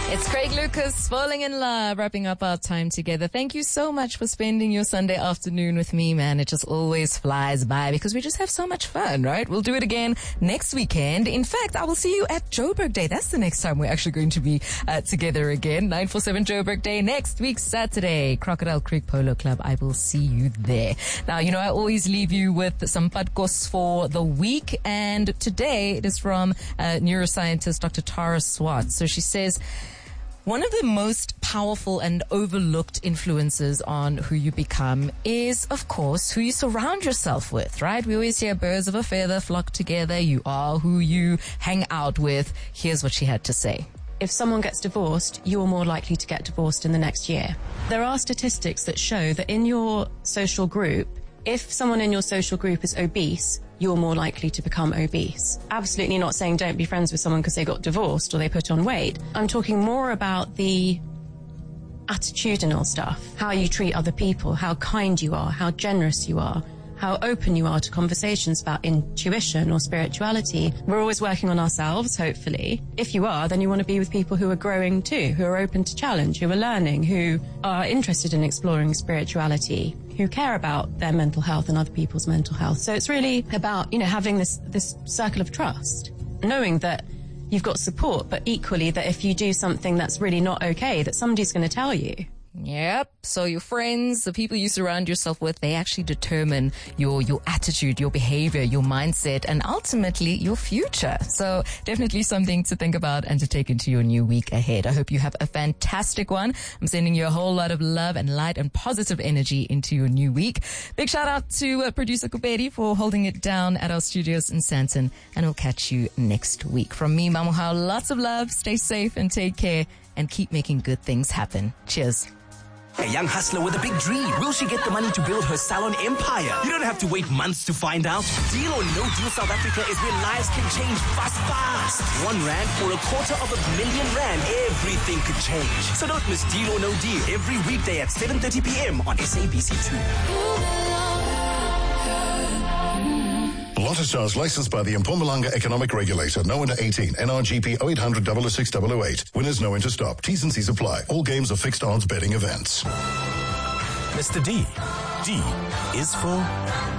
It's Craig Lucas, Falling in Love, wrapping up our time together. Thank you so much for spending your Sunday afternoon with me, man. It just always flies by because we just have so much fun, right? We'll do it again next weekend. In fact, I will see you at Joburg Day. That's the next time we're actually going to be together again. 947 Joburg Day next week, Saturday. Crocodile Creek Polo Club. I will see you there. Now, you know, I always leave you with some padkos for the week. And today it is from neuroscientist Dr. Tara Swart. So she says, one of the most powerful and overlooked influences on who you become is, of course, who you surround yourself with, right? We always hear birds of a feather flock together. You are who you hang out with. Here's what she had to say. If someone gets divorced, you're more likely to get divorced in the next year. There are statistics that show that in your social group, if someone in your social group is obese, you're more likely to become obese. Absolutely not saying don't be friends with someone because they got divorced or they put on weight. I'm talking more about the attitudinal stuff, how you treat other people, how kind you are, how generous you are, how open you are to conversations about intuition or spirituality. We're always working on ourselves, hopefully. If you are, then you want to be with people who are growing too, who are open to challenge, who are learning, who are interested in exploring spirituality, who care about their mental health and other people's mental health. So it's really about, you know, having this circle of trust, knowing that you've got support, but equally that if you do something that's really not okay, that somebody's going to tell you. Yep. So your friends, the people you surround yourself with, they actually determine your attitude, your behavior, your mindset, and ultimately your future. So definitely something to think about and to take into your new week ahead. I hope you have a fantastic one. I'm sending you a whole lot of love and light and positive energy into your new week. Big shout out to producer Kupedi for holding it down at our studios in Sandton, and we'll catch you next week. From me, Mamuhao, lots of love. Stay safe and take care and keep making good things happen. Cheers. A young hustler with a big dream. Will she get the money to build her salon empire? You don't have to wait months to find out. Deal or No Deal South Africa is where lives can change fast. R1 or R250,000, everything could change. So don't miss Deal or No Deal every weekday at 7:30 p.m. on SABC2. Lotto Stars licensed by the Mpumalanga Economic Regulator. No under 18. NRGP 0800 006 008. Winners know when to stop. T's and C's apply. All games are fixed odds betting events. Mr. D. D is for